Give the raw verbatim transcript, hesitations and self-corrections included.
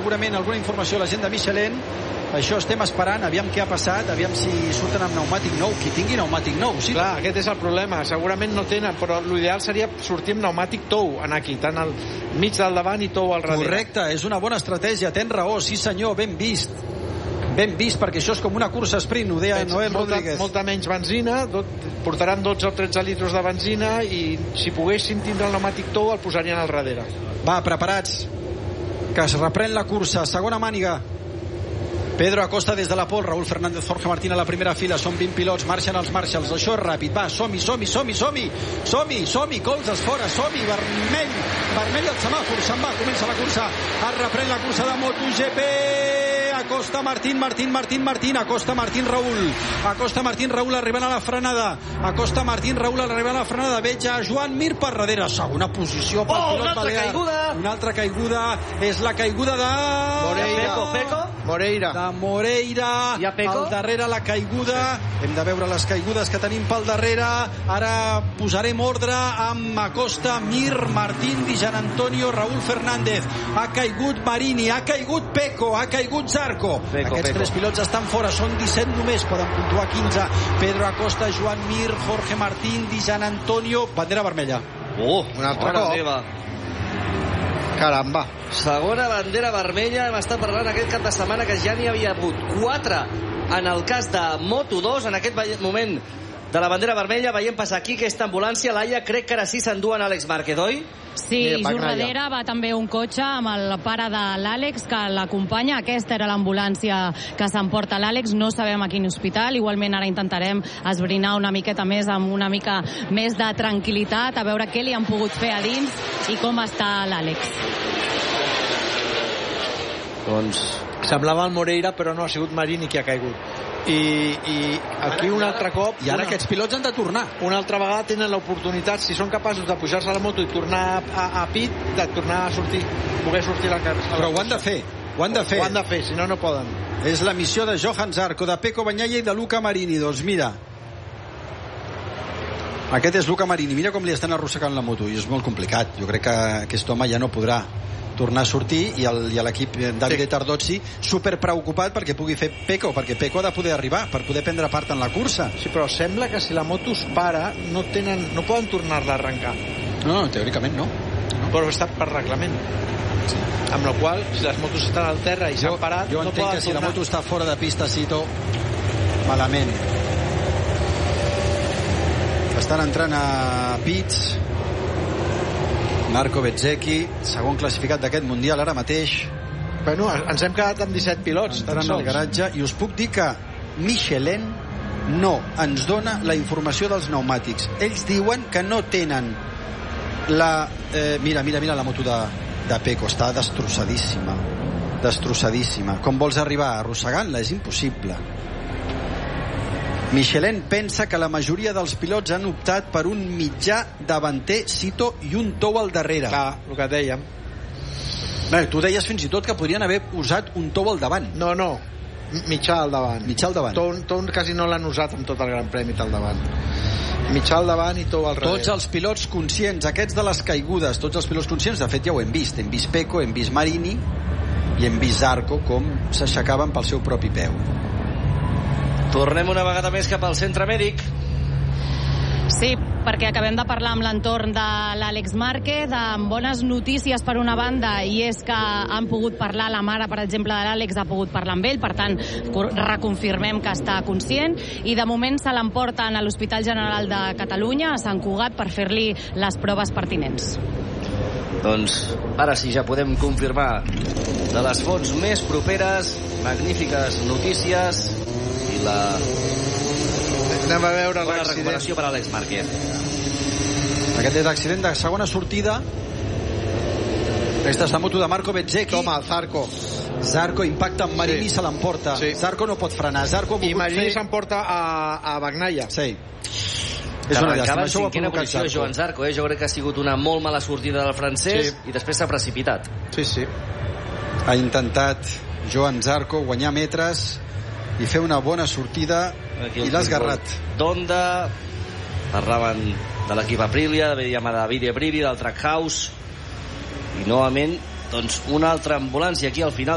segurament alguna informació a la gent de Michelin. Això estem esperant, aviam què ha passat, aviam si surten amb pneumàtic nou, qui tingui pneumàtic nou. Sí. Clar, aquest és el problema, segurament no tenen, però l'ideal seria sortir amb pneumàtic tou en aquí, tant al mig del davant i tou al darrere. Correcte, és una bona estratègia, tens raó, sí senyor, ben vist. Ben vist, perquè això és com una cursa sprint, ho deia Noel molta, Rodríguez. Molta menys benzina, tot, portaran dotze o tretze litres de benzina i si poguessin tindre el pneumàtic tou el posarien al darrere. Va, preparats, que es reprèn la cursa, segona màniga. Pedro Acosta des de la pol, Raúl Fernández, Jorge Martín a la primera fila, són vint pilots, marxen els Marshalls, això és ràpid, va, som-hi, som-hi, som-hi, som-hi, som-hi, som-hi, colzes fora, som-hi, vermell, vermell el semàfor, se'n va, comença la cursa, es reprèn la cursa de MotoGP, Acosta, Martín, Martín, Martín, Martín, Acosta, Martín, Raúl, Acosta, Martín, Raúl arribant a la frenada, Acosta, Martín, Raúl arribant a la frenada, veig a Joan Mir per darrere, segona posició pel oh, pilot balear. Caiguda. Una altra caiguda, és la caiguda de... Moreira. Peco, Peco. Moreira. De Moreira, al darrere la caiguda, hem de veure les caigudes que tenim pel darrere, ara posarem ordre amb Acosta, Mir, Martín, Di Gian Antonio, Raúl Fernández, ha caigut Marini, ha caigut Peco, ha caigut Zarco, Peco, aquests Peco. tres pilots estan fora, són disset només, poden puntuar quinze, Pedro Acosta, Joan Mir, Jorge Martín, Di Gian Antonio, bandera vermella. Oh, un altre cop. Meva. Caramba. Segona bandera vermella. Hem estat parlant aquest cap de setmana que ja n'hi havia hagut quatre en el cas de Moto dos. En aquest moment de la bandera vermella veiem passar aquí aquesta ambulància. Laia, crec que ara sí s'enduen Àlex Márquez, oi? Sí, just darrere va també un cotxe amb el pare de l'Àlex que l'acompanya. Aquesta era l'ambulància que s'emporta l'Àlex. No sabem a quin hospital. Igualment ara intentarem esbrinar una miqueta més amb una mica més de tranquil·litat, a veure què li han pogut fer a dins i com està l'Àlex. Doncs semblava el Moreira, però no ha sigut Marini qui ha caigut. I, i aquí un altre cop i ara una, aquests pilots han de tornar una altra vegada tenen l'oportunitat, si són capaços de pujar-se a la moto i tornar a, a, a pit, de tornar a sortir, poder sortir a la carrera. Però ho han de fer, ho han de fer ho han de fer, si no no poden. És la missió de Johan Zarco, de Pecco Bagnaia i de Luca Marini. Doncs mira, aquest és Luca Marini, mira com li estan arrossegant la moto i és molt complicat, jo crec que aquest home ja no podrà tornar a sortir i l'equip Davide sí. Tardozzi super preocupat perquè pugui fer Pecco, perquè Pecco ha de poder arribar per poder prendre part en la cursa. Sí, però sembla que si la moto es para no tenen, no poden tornar-la a arrencar. No, no, teòricament no. no. Però està per reglament. Sí. Amb la qual si les motos estan al terra i s'han parat, jo no entenc poden que si tornar. la moto està fora de pista, Cito, malament. Estan entrant a pits. Marco Bezzecchi, segon classificat d'aquest mundial ara mateix. Bueno, ens hem quedat amb disset pilots. Entrant al garatge, i us puc dir que Michelin no ens dona la informació dels pneumàtics. Ells diuen que no tenen la... Eh, mira, mira, mira la moto de, de Pecco, està destrossadíssima. Destrossadíssima. Com vols arribar arrossegant-la? És impossible. Michelin pensa que la majoria dels pilots han optat per un mitjà davanter, Cito, i un tou al darrere. Clar, el que dèiem. Bé, tu deies fins i tot que podrien haver usat un tou al davant. No, no, mitjà al davant. Mitjà al davant. Tou, tou quasi no l'han usat amb tot el Gran Premi al davant. Mitjà al davant i tou al darrere. Tots els pilots conscients, aquests de les caigudes, tots els pilots conscients, de fet ja ho hem vist. Hem vist Pecco, hem vist Marini i hem vist Zarco com s'aixecaven pel seu propi peu. Tornem una vegada més cap al centre mèdic. Sí, perquè acabem de parlar amb l'entorn de l'Àlex Márquez, amb bones notícies per una banda, i és que han pogut parlar, la mare, per exemple, de l'Àlex ha pogut parlar amb ell, per tant, reconfirmem que està conscient, i de moment se l'emporten a l'Hospital General de Catalunya, a Sant Cugat, per fer-li les proves pertinents. Doncs ara sí, ja podem confirmar de les fonts més properes, magnífiques notícies, i la... Anem a veure la recuperació per a Àlex Márquez. Aquest és l'accident de segona sortida. Aquesta és la moto de Marco Bezzecchi. Toma, Zarco. Zarco impacta amb Marini i sí. se l'emporta. Sí. Zarco no pot frenar. Zarco I Marini fer... s'emporta a, a Bagnaia. Sí. Que arrencava en cinquena posició Zarco. Joan Zarco, eh? Jo crec que ha sigut una molt mala sortida del francès, sí. I després s'ha precipitat. Sí, sí. Ha intentat Joan Zarco guanyar metres i fer una bona sortida i l'ha esgarrat. D'Honda, parlaven de l'equip Aprilia, veiem a Davide Brivi del Trackhouse, i novament doncs una altra ambulància aquí al final